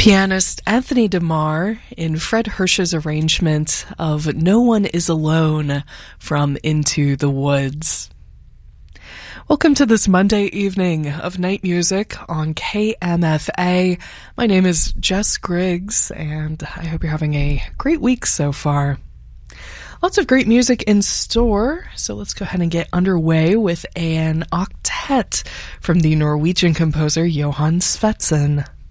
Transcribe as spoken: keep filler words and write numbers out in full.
Pianist Anthony DeMar in Fred Hirsch's arrangement of No One Is Alone from Into the Woods. Welcome to this Monday evening of Night Music on K M F A. My name is Jess Griggs, and I hope you're having a great week so far. Lots of great music in store, so let's go ahead and get underway with an octet from the Norwegian composer Johann Svendsen.